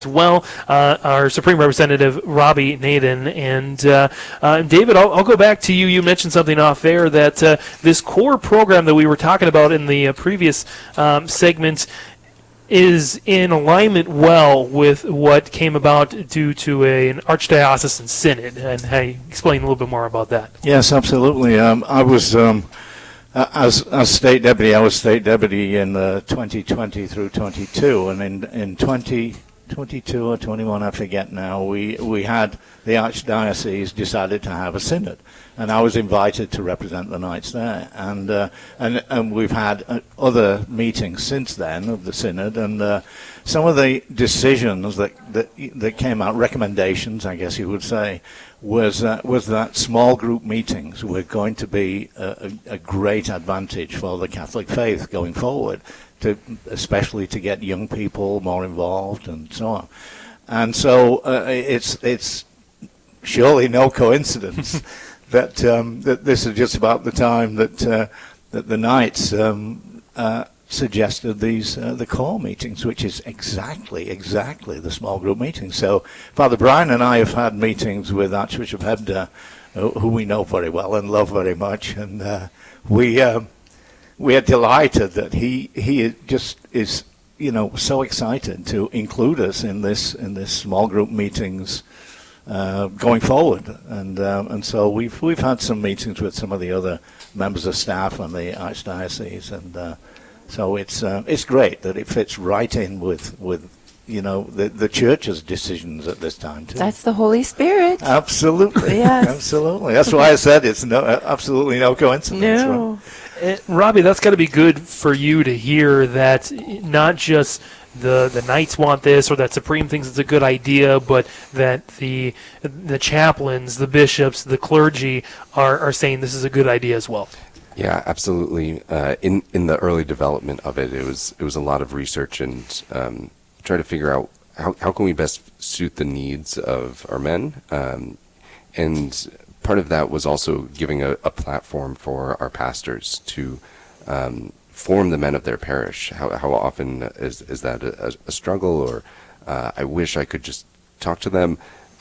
well, our Supreme Representative Robbie Naden. And David, I'll go back to you. You mentioned something off air that this core program that we were talking about in the previous segment is in alignment well with what came about due to an archdiocesan synod. And hey, explain a little bit more about that. Yes, absolutely. I was, as state deputy, I was state deputy in 2020 through 22, and in 2022 or 21, I forget now, we had the Archdiocese decided to have a synod, and I was invited to represent the Knights there, and we've had other meetings since then of the synod, and some of the decisions that came out, recommendations, I guess you would say, was that small group meetings were going to be a great advantage for the Catholic faith going forward, especially to get young people more involved and so on. And so it's surely no coincidence that this is just about the time that the Knights suggested the core meetings, which is exactly the small group meetings. So Father Brian and I have had meetings with Archbishop Hebda, who we know very well and love very much, and we are delighted that he just is so excited to include us in this small group meetings going forward, and so we've had some meetings with some of the other members of staff on the Archdiocese, and so it's great that it fits right in with the Church's decisions at this time too. That's the Holy Spirit. Absolutely, yes, absolutely. That's why I said it's absolutely no coincidence. No. Right? Robbie, that's got to be good for you to hear that not just the Knights want this or that Supreme thinks it's a good idea, but that the chaplains, the bishops, the clergy are saying this is a good idea as well. Yeah, absolutely. In the early development of it, it was a lot of research and try to figure out how can we best suit the needs of our men, and part of that was also giving a platform for our pastors to form the men of their parish. How often is that a struggle, or I wish I could just talk to them.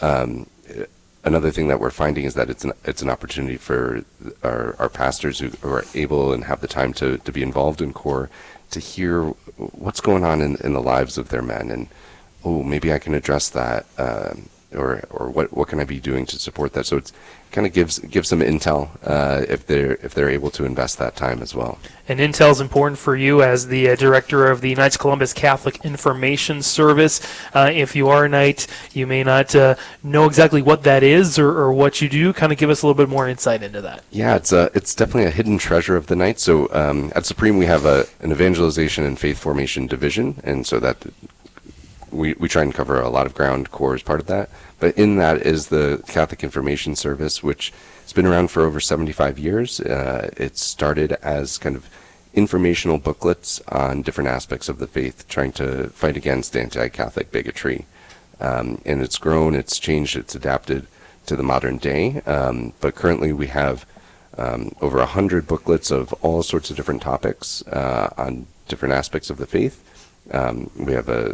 Another thing that we're finding is that it's an opportunity for our pastors who are able and have the time to be involved in core to hear what's going on in the lives of their men, and maybe I can address that, or what can I be doing to support that. So it's kind of gives some intel if they're able to invest that time as well. And intel is important for you as the director of the Knights Columbus Catholic Information Service. If you are a Knight, you may not know exactly what that is or what you do. Kind of give us a little bit more insight into that. Yeah, it's definitely a hidden treasure of the Knights. So at Supreme we have an evangelization and faith formation division, and so that we try and cover a lot of ground. Core is part of that. But in that is the Catholic Information Service, which has been around for over 75 years. It started as kind of informational booklets on different aspects of the faith, trying to fight against anti-Catholic bigotry. And it's grown, it's changed, it's adapted to the modern day. But currently we have over 100 booklets of all sorts of different topics on different aspects of the faith. We have a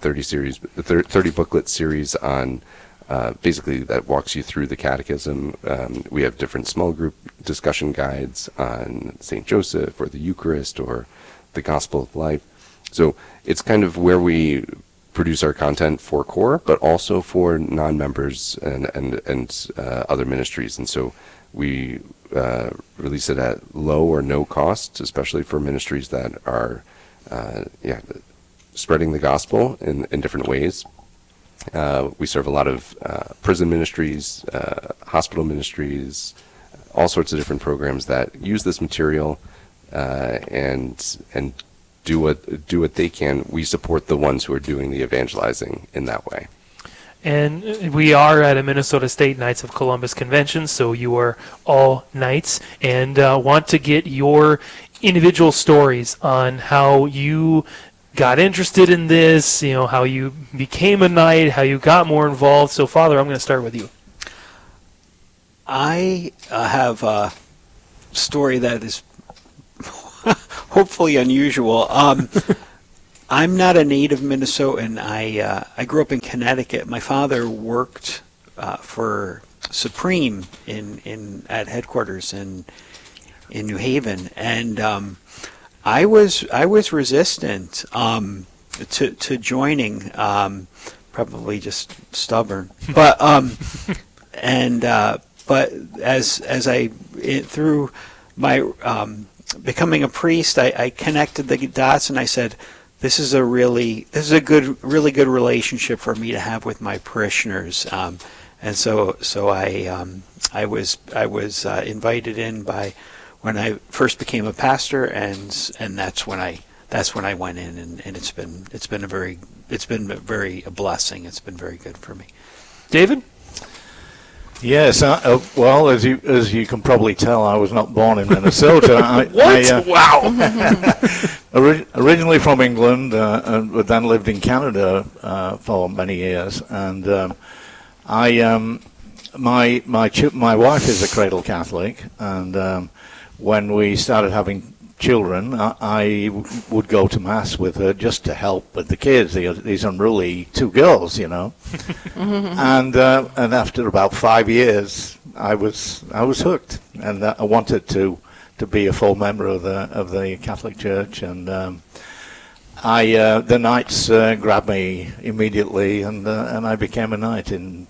30 booklet series on basically that walks you through the catechism. We have different small group discussion guides on St. Joseph or the Eucharist or the Gospel of Life. So it's kind of where we produce our content for core, but also for non-members and other ministries. And so we release it at low or no cost, especially for ministries that are spreading the gospel in different ways. We serve a lot of prison ministries, hospital ministries, all sorts of different programs that use this material and do what they can. We support the ones who are doing the evangelizing in that way. And we are at a Minnesota State Knights of Columbus convention, so you are all Knights, and want to get your individual stories on how you got interested in this, how you became a Knight, how you got more involved. So, Father, I'm going to start with you. I have a story that is hopefully unusual. I'm not a native Minnesotan. I grew up in Connecticut. My father worked for Supreme at headquarters in New Haven, and I was resistant to joining. Probably just stubborn, but but as I through my becoming a priest, I connected the dots, and I said, this is a really good relationship for me to have with my parishioners, and so I was invited in by when I first became a pastor, and that's when I went in, and it's been a blessing. It's been very good for me. David? Yes, well, as you can probably tell, I was not born in Minnesota. What? Wow! Originally from England, and then lived in Canada for many years, and my wife is a cradle Catholic, and when we started having children, I would go to mass with her just to help with the kids. These unruly two girls, and after about 5 years, I was hooked, and I wanted to be a full member of the Catholic Church, and the Knights grabbed me immediately, and I became a Knight in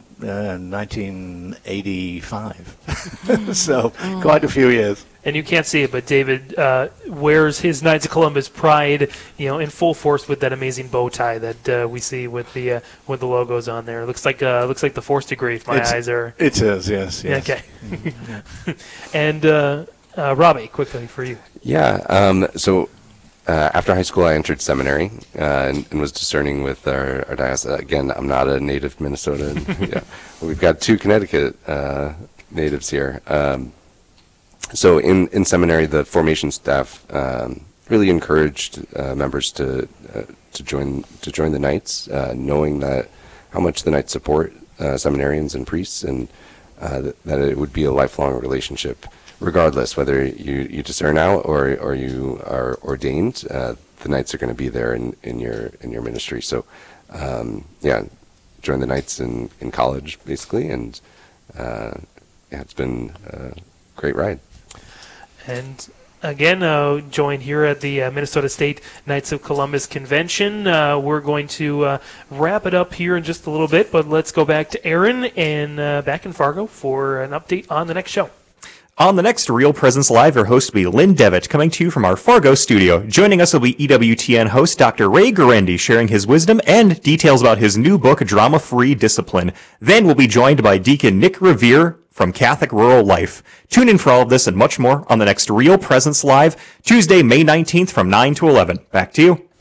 1985. So quite a few years. And you can't see it, but David wears his Knights of Columbus pride, in full force with that amazing bow tie that we see with the logos on there. It looks like the Force degree if my eyes are. It is, yes. Okay. And Robbie, quickly for you. Yeah. So after high school, I entered seminary and was discerning with our diocese. Again, I'm not a native Minnesotan. Yeah, we've got two Connecticut natives here. So in seminary, the formation staff really encouraged members to join the Knights, knowing that how much the Knights support seminarians and priests, and that it would be a lifelong relationship, regardless whether you discern out or you are ordained. The Knights are going to be there in your ministry. So join the Knights in college basically, and it's been a great ride. And again, joined here at the Minnesota State Knights of Columbus Convention. We're going to wrap it up here in just a little bit, but let's go back to Aaron and back in Fargo for an update on the next show. On the next Real Presence Live, your host will be Lynn Devitt, coming to you from our Fargo studio. Joining us will be EWTN host Dr. Ray Guarendi, sharing his wisdom and details about his new book, Drama-Free Discipline. Then we'll be joined by Deacon Nick Revere from Catholic Rural Life. Tune in for all of this and much more on the next Real Presence Live, Tuesday, May 19th from 9 to 11. Back to you.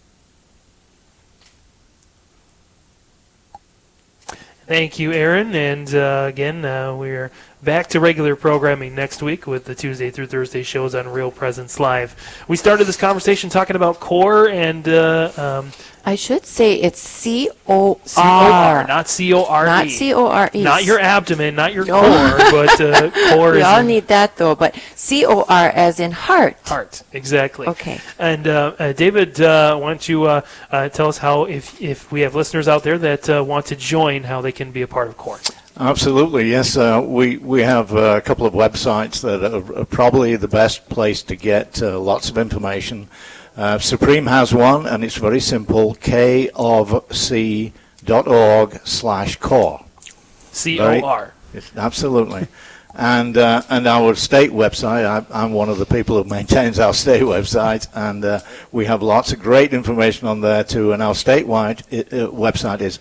Thank you, Aaron. And again, we're back to regular programming next week with the Tuesday through Thursday shows on Real Presence Live. We started this conversation talking about CORE, and I should say it's C-O-R. C-O-R, not C-O-R-E. Not C-O-R-E. Not your abdomen, not your core, but CORE. We all need that, though, but C-O-R as in heart. Heart, exactly. Okay. And David, why don't you tell us how, if we have listeners out there that want to join, how they can be a part of CORE? Absolutely, yes. We have a couple of websites that are probably the best place to get lots of information. Supreme has one, and it's very simple, kofc.org/core. C-O-R. Absolutely. And our state website, I'm one of the people who maintains our state website, and we have lots of great information on there too. And our statewide website is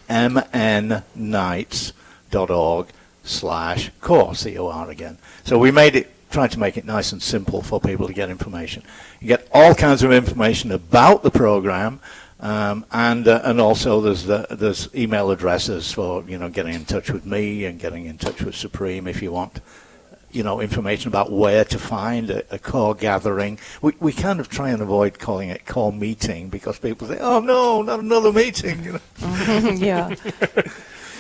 mnnights.org/core, C-O-R again. So we tried to make it nice and simple for people to get information. You get all kinds of information about the program, and also there's email addresses for getting in touch with me and getting in touch with Supreme if you want information about where to find a core gathering. We kind of try and avoid calling it core meeting because people say, oh no, not another meeting. Yeah.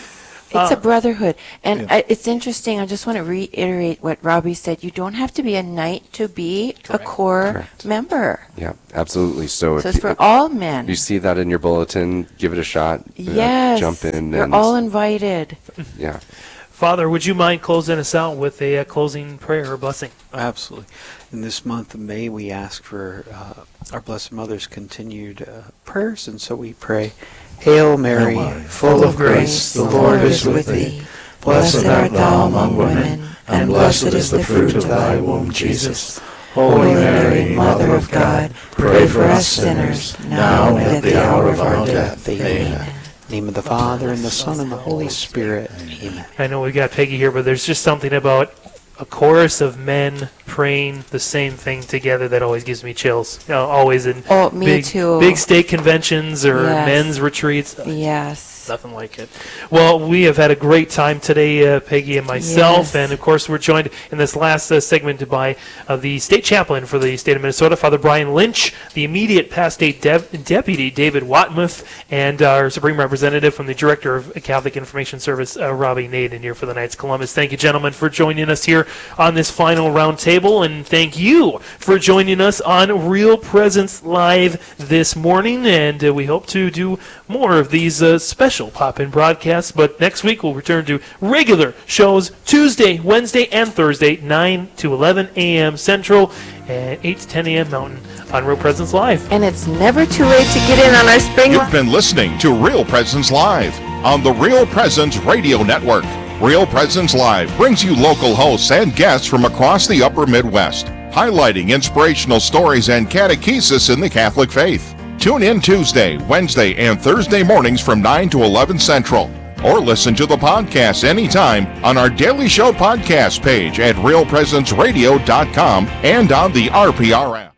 It's a brotherhood. And it's interesting. I just want to reiterate what Robbie said. You don't have to be a knight to be a core member. Yeah, absolutely. So it's for all men. You see that in your bulletin, give it a shot. Yes. Jump in. You're all invited. Yeah. Father, would you mind closing us out with a closing prayer or blessing? Absolutely. In this month of May, we ask for our Blessed Mother's continued prayers, and so we pray, Hail Mary, full of grace, the Lord is with thee. Blessed art thou among women, and blessed is the fruit of thy womb, Jesus. Holy Mary, Mother of God, pray for us sinners, now and at the hour of our death. Amen. In the name of the Father, and the Son, and the Holy Spirit. Amen. I know we got Peggy here, but there's just something about a chorus of men praying the same thing together that always gives me chills. You know, always in me too. Big state conventions or men's retreats. Yes. Nothing like it. Well, we have had a great time today, Peggy and myself, and of course we're joined in this last segment by the state chaplain for the state of Minnesota, Father Brian Lynch, the immediate past state deputy, David Watmuth, and our Supreme Representative from the Director of Catholic Information Service, Robbie Naden, here for the Knights of Columbus. Thank you, gentlemen, for joining us here on this final round table, and thank you for joining us on Real Presence Live this morning, and we hope to do more of these special pop-in broadcasts, but next week we'll return to regular shows Tuesday, Wednesday, and Thursday, 9 to 11 a.m. Central and 8 to 10 a.m. Mountain on Real Presence Live. And it's never too late to get in on our spring. You've been listening to Real Presence Live on the Real Presence Radio Network. Real Presence Live brings you local hosts and guests from across the upper Midwest, highlighting inspirational stories and catechesis in the Catholic faith. Tune in Tuesday, Wednesday, and Thursday mornings from 9 to 11 Central. Or listen to the podcast anytime on our Daily Show podcast page at realpresenceradio.com and on the RPR app.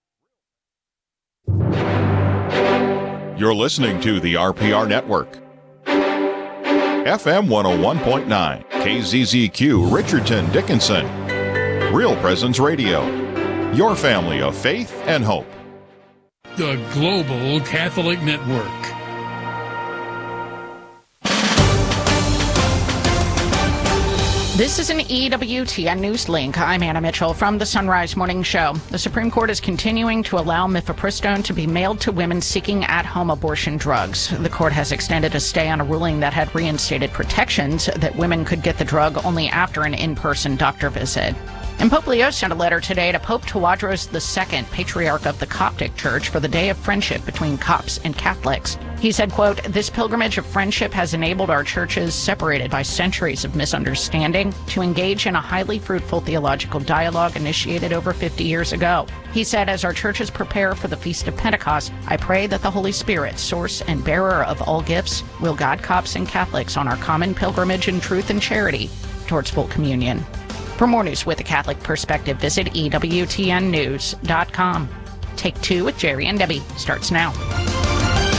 You're listening to the RPR Network. FM 101.9, KZZQ, Richardson, Dickinson. Real Presence Radio. Your family of faith and hope. The Global Catholic Network. This is an EWTN News Link. I'm Anna Mitchell from the Sunrise Morning Show. The Supreme Court is continuing to allow mifepristone to be mailed to women seeking at-home abortion drugs. The court has extended a stay on a ruling that had reinstated protections that women could get the drug only after an in-person doctor visit. And Pope Leo sent a letter today to Pope Tawadros II, Patriarch of the Coptic Church, for the Day of Friendship between Copts and Catholics. He said, quote, "This pilgrimage of friendship has enabled our churches, separated by centuries of misunderstanding, to engage in a highly fruitful theological dialogue initiated over 50 years ago." He said, "As our churches prepare for the Feast of Pentecost, I pray that the Holy Spirit, source and bearer of all gifts, will guide Copts and Catholics on our common pilgrimage in truth and charity towards full communion." For more news with a Catholic perspective, visit EWTNnews.com. Take Two with Jerry and Debbie starts now.